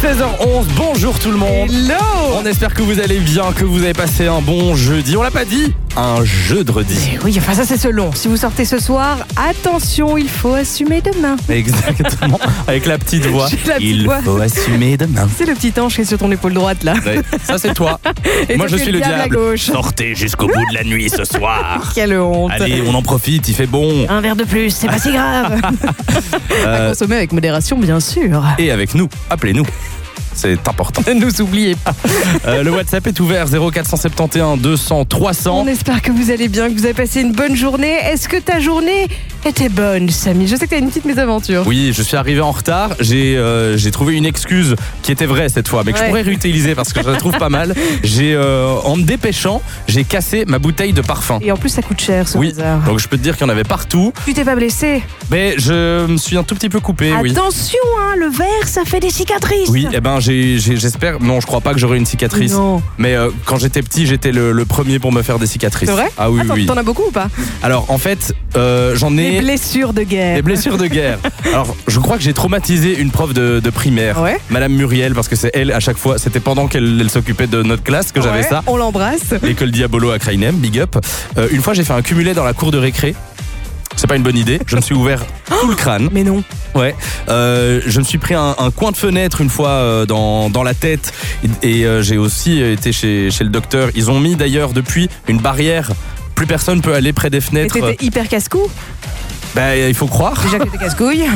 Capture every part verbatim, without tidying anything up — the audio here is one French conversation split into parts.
seize heures onze, bonjour tout le monde. Hello. On espère que vous allez bien, que vous avez passé un bon jeudi. On l'a pas dit, un jeudi. Oui, enfin ça c'est selon. Si vous sortez ce soir, attention, il faut assumer demain. Exactement, avec la petite voix. La petite il voix. faut assumer demain. C'est le petit ange qui est sur ton épaule droite là. Ouais, ça c'est toi. Et Moi toi, je tu suis es le diable à diable. gauche. Sortez jusqu'au bout de la nuit ce soir. Quelle honte. Allez, on en profite, il fait bon. Un verre de plus, c'est pas si grave. Euh, À consommer avec modération, bien sûr. et avec nous, appelez-nous. C'est important. Ne nous oubliez pas. Euh, le WhatsApp est ouvert zéro quatre cent soixante et onze deux cents trois cents. On espère que vous allez bien, que vous avez passé une bonne journée. Est-ce que ta journée était bonne, Samy? Je sais que tu as une petite mésaventure. Oui, je suis arrivé en retard. J'ai euh, j'ai trouvé une excuse qui était vraie cette fois, mais que Ouais. je pourrais réutiliser parce que je la trouve pas mal. J'ai euh, en me dépêchant, j'ai cassé ma bouteille de parfum. Et en plus, ça coûte cher ce Oui, hasard. donc je peux te dire qu'il y en avait partout, Tu t'es pas blessé? mais je me suis un tout petit peu coupé. Oui. Attention, hein, le verre, ça fait des cicatrices. Oui, eh ben j'ai, j'ai- j'espère. Non, je crois pas que j'aurai une cicatrice. Non. Mais euh, quand j'étais petit, j'étais le, le premier pour me faire des cicatrices. C'est vrai? Ah oui, Attends, oui. t'en as beaucoup ou pas? Alors en fait, euh, j'en ai Des blessures de guerre. des blessures de guerre. Alors je crois que j'ai traumatisé une prof de, de primaire, Ouais. Madame Muriel, parce que c'est elle à chaque fois. C'était pendant qu'elle elle s'occupait de notre classe que j'avais Ouais, ça. On l'embrasse. L'école Diabolo à Krainem, big up. Euh, une fois, j'ai fait un cumulé dans la cour de récré. C'est pas une bonne idée. Je me suis ouvert tout le crâne. Mais non. Ouais. Euh, je me suis pris un, un coin de fenêtre une fois euh, dans, dans la tête. Et, et, euh, j'ai aussi été chez, chez le docteur. Ils ont mis d'ailleurs depuis une barrière. Plus personne peut aller près des Et fenêtres. t'étais hyper casse-cou. Ben, il faut croire. Déjà que t'étais casse-couille.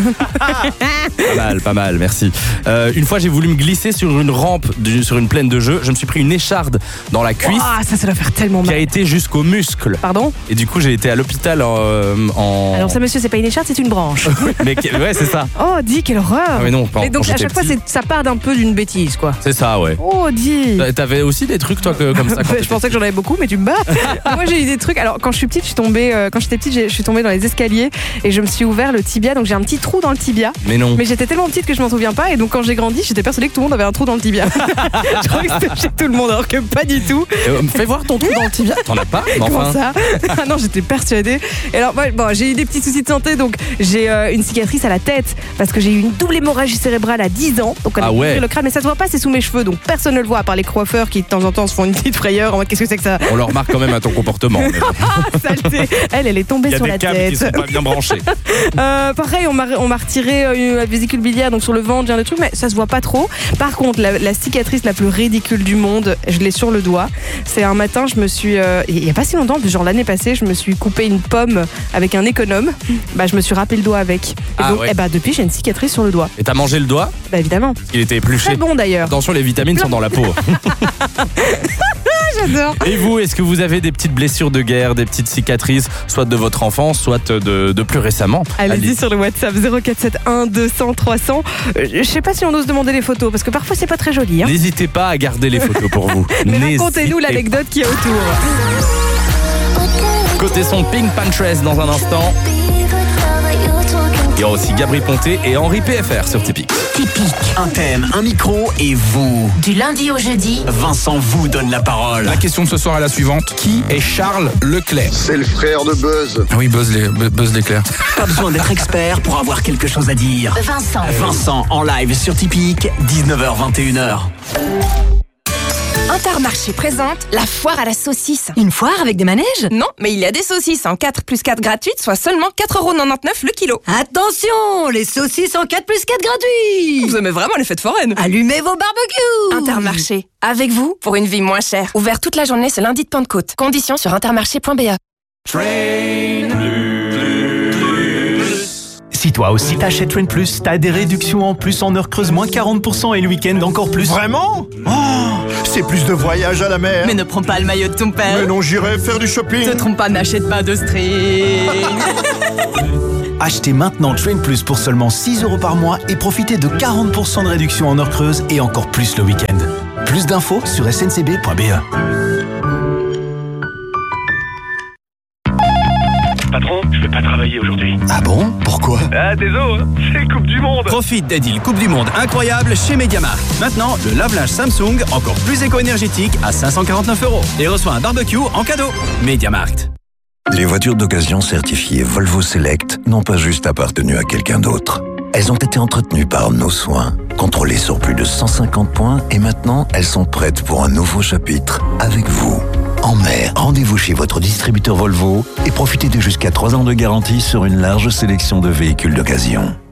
Pas mal, pas mal, merci. Euh, une fois, j'ai voulu me glisser sur une rampe, du- sur une plaine de jeu. Je me suis pris une écharde dans la cuisse Ah, ça, ça doit faire tellement qui a mal. été jusqu'au muscle. Pardon? Et du coup, j'ai été à l'hôpital en. en... Alors ça, monsieur, c'est pas une écharde, c'est une branche. Mais que- ouais, c'est ça. Oh, dis, quelle horreur. Ah, mais non, pas Et donc, quand à j'étais chaque fois, petit. c'est- ça part d'un peu d'une bêtise, quoi. C'est ça, ouais. Oh, dis. T'avais aussi des trucs, toi, que- comme ça quand Je t'étais pensais que j'en avais beaucoup, mais tu me bats. Moi, j'ai eu des trucs. Alors, quand je suis petite, je suis tombée. euh, quand j'étais petite, j'ai- je suis tombée dans les escaliers et je me suis ouvert le tibia. Donc, j'ai un petit trou dans le tibia. Mais non. Mais j'étais tellement petite que je m'en souviens pas. Et donc, quand j'ai grandi, j'étais persuadée que tout le monde avait un trou dans le tibia. Je croyais que c'était chez tout le monde, alors que pas du tout. Euh, fais voir ton trou dans le tibia. T'en as pas? Mais Comment enfin. ça? Ah non, j'étais persuadée. Et alors, moi, bon, j'ai eu des petits soucis de santé, donc j'ai euh, une cicatrice à la tête parce que j'ai eu une double hémorragie cérébrale à dix ans. Donc on a Ah ouvert ouais. le crâne, mais ça se voit pas, c'est sous mes cheveux, donc personne ne le voit à part les coiffeurs qui de temps en temps se font une petite frayeur en mode qu'est-ce que c'est que ça? On le remarque quand même à ton comportement. Mais bon. Saleté. Elle, elle est tombée Il y a sur des la câbles tête. qui sont pas bien branchés. Euh, pareil, on m'a on m'a retiré euh, la vésicule biliaire, donc sur le ventre, j'ai un truc, mais ça se voit pas trop. Par contre, la, la cicatrice la plus ridicule du monde, je l'ai sur le doigt. C'est un matin, je me suis, euh, il y a pas si longtemps, genre l'année passée, je me suis coupé une pomme avec un économe. Bah, je me suis râpé le doigt avec. Et Ah donc, ouais. eh bah, depuis, j'ai une cicatrice sur le doigt. Et t'as mangé le doigt? Bah, évidemment. Il était épluché. Très bon d'ailleurs. Attention, les vitamines sont dans la peau. J'adore. Et vous, est-ce que vous avez des petites blessures de guerre, des petites cicatrices, soit de votre enfance, soit de, de plus récemment? Allez-y sur le WhatsApp zéro quatre sept un deux cents trois cents. Euh, je sais pas si on ose demander les photos parce que parfois c'est pas très joli. Hein. N'hésitez pas à garder les photos pour vous. Mais N'hésitez racontez-nous l'anecdote qui est autour. pas. Côté son Pink Pantress dans un instant. Il y aura aussi Gabri Ponté et Henri P F R sur Typique. Typique. Un thème, un micro et vous. Du lundi au jeudi, Vincent vous donne la parole. La question de ce soir est la suivante. Qui est Charles Leclerc? C'est le frère de Buzz. Ah oui, Buzz, les, Buzz l'éclair. Pas besoin d'être expert pour avoir quelque chose à dire. Vincent. Vincent en live sur Typique, dix-neuf heures vingt et une heures. Intermarché présente la foire à la saucisse. Une foire avec des manèges? Non, mais il y a des saucisses en quatre plus quatre gratuites, soit seulement quatre euros quatre-vingt-dix-neuf le kilo. Attention, les saucisses en quatre plus quatre gratuits. Vous aimez vraiment les fêtes foraines? Allumez vos barbecues. Intermarché, avec vous pour une vie moins chère. Ouvert toute la journée ce lundi de Pentecôte. Conditions sur intermarché point b e. Si toi aussi t'achètes Train Plus, t'as des réductions en plus en heure creuse, moins quarante pour cent et le week-end encore plus. Vraiment? Oh, c'est plus de voyage à la mer. Mais ne prends pas le maillot de ton père. Mais non, j'irai faire du shopping. Ne te trompe pas, n'achète pas de string. Achetez maintenant Train Plus pour seulement six euros par mois et profitez de quarante pour cent de réduction en heure creuse et encore plus le week-end. Plus d'infos sur s n c b point b e. Patron, je vais pas travailler aujourd'hui. Ah bon? Pourquoi? Ah, désolé, hein, c'est Coupe du Monde. Profite des deals Coupe du Monde incroyables chez MediaMarkt. Maintenant, le lave-linge Samsung, encore plus éco-énergétique, à cinq cent quarante-neuf euros. Et reçoit un barbecue en cadeau. MediaMarkt. Les voitures d'occasion certifiées Volvo Select n'ont pas juste appartenu à quelqu'un d'autre. Elles ont été entretenues par nos soins, contrôlées sur plus de cent cinquante points et maintenant elles sont prêtes pour un nouveau chapitre avec vous. En mai, rendez-vous chez votre distributeur Volvo et profitez de jusqu'à trois ans de garantie sur une large sélection de véhicules d'occasion.